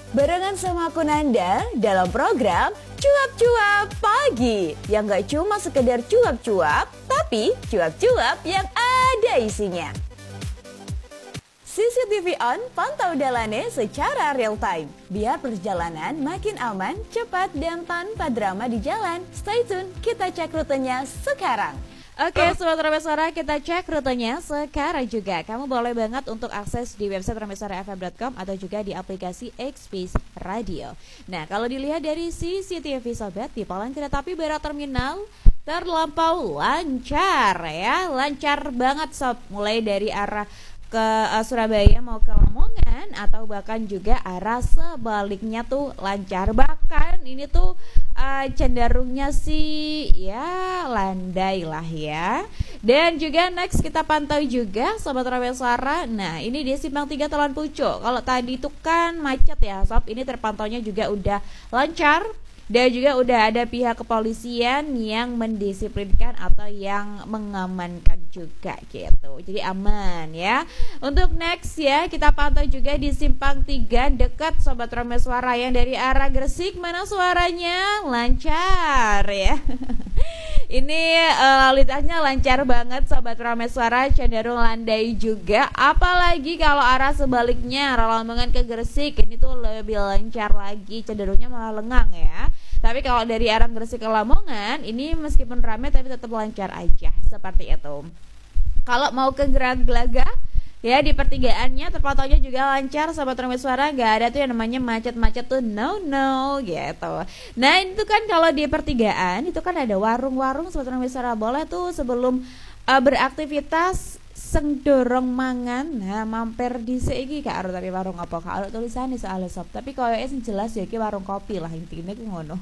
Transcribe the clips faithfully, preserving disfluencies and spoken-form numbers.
Barengan sama aku Nanda dalam program Cuap-Cuap Pagi. Yang gak cuma sekedar cuap-cuap, tapi cuap-cuap yang ada isinya. C C T V on, pantau Dalane secara real time. Biar perjalanan makin aman, cepat, dan tanpa drama di jalan. Stay tune, kita cek rutenya sekarang. Oke, Sobat Rameswara, kita cek rutenya sekarang juga. Kamu boleh banget untuk akses di website rameswara f m dot com atau juga di aplikasi X-Space Radio. Nah, kalau dilihat dari C C T V Sobat, di palang kereta api Barat Terminal terlampau lancar ya. Lancar banget Sob, mulai dari arah ke uh, Surabaya mau ke Lamongan atau bahkan juga arah sebaliknya tuh lancar. Bahkan ini tuh Uh, cenderungnya sih ya landai lah ya. Dan juga next kita pantau juga Sobat Rameswara. Nah ini di Simpang tiga Talan Pucuk. Kalau tadi itu kan macet ya Sob, ini terpantaunya juga udah lancar. Dan juga udah ada pihak kepolisian yang mendisiplinkan atau yang mengamankan juga gitu. Jadi aman ya. Untuk next ya, kita pantau juga di Simpang tiga dekat Sobat Rameswara yang dari arah Gresik. Mana suaranya? Lancar ya. Ini uh, lalu lintasnya lancar banget Sobat Rameswara, cenderung landai juga. Apalagi kalau arah sebaliknya, arah Lamongan ke Gresik, ini tuh lebih lancar lagi, cenderungnya malah lengang ya. Tapi kalau dari arah Gresik ke Lamongan, ini meskipun ramai tapi tetap lancar aja, seperti itu. Kalau mau ke Graglaga, ya di pertigaannya terpantaunya juga lancar Sobat Rameswara, gak ada tuh yang namanya macet-macet tuh, no no gitu. Nah itu kan kalau di pertigaan itu kan ada warung-warung Sobat Rameswara, boleh tuh sebelum uh, beraktivitas seng dorong mangan, nah mampir di seiki Kak Aro, tapi warung apa Kak Aro tulisannya soalnya Sob, tapi kalau yang jelas ya ki warung kopi lah intinya ku ngono.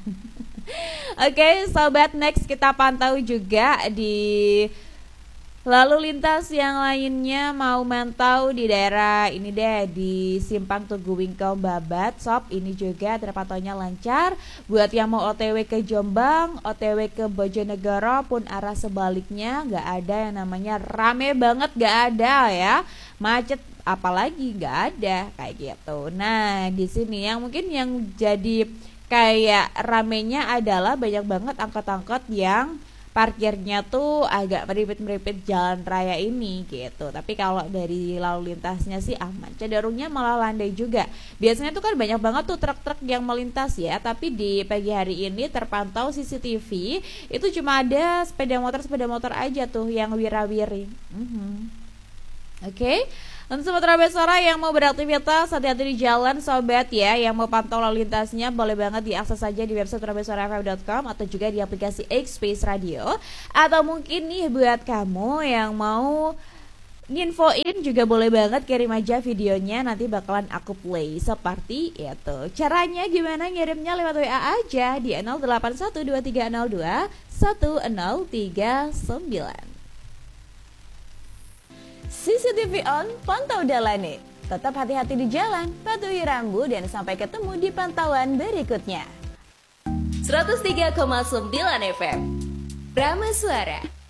Oke okay, Sobat, next kita pantau juga di lalu lintas yang lainnya, mau mantau di daerah ini deh di Simpang Tugu Wingko Babat Sob, ini juga terpantaunya lancar. Buat yang mau O T W ke Jombang, O T W ke Bojonegoro pun arah sebaliknya gak ada yang namanya rame banget, gak ada ya. Macet apalagi gak ada kayak gitu. Nah di sini yang mungkin yang jadi kayak ramenya adalah banyak banget angkot-angkot yang parkirnya tuh agak meripit-meripit jalan raya ini gitu. Tapi kalau dari lalu lintasnya sih aman, cenderungnya malah landai juga. Biasanya tuh kan banyak banget tuh truk-truk yang melintas ya, tapi di pagi hari ini terpantau C C T V itu cuma ada sepeda motor-sepeda motor aja tuh yang wira-wiri. mm-hmm. Oke okay. Untuk Sobat Rameswara yang mau beraktivitas, hati-hati di jalan Sobat ya. Yang mau pantau lalu lintasnya boleh banget diakses saja di website rameswara f m dot com atau juga di aplikasi X-Space Radio. Atau mungkin nih buat kamu yang mau nginfoin juga boleh banget kirim aja videonya, nanti bakalan aku play seperti itu. Caranya gimana? Ngirimnya lewat W A aja di nol delapan satu dua tiga nol dua satu nol tiga sembilan. C C T V on, pantau Dalane. Tetap hati-hati di jalan, patuhi rambu, dan sampai ketemu di pantauan berikutnya. seratus tiga koma sembilan F M Rameswara.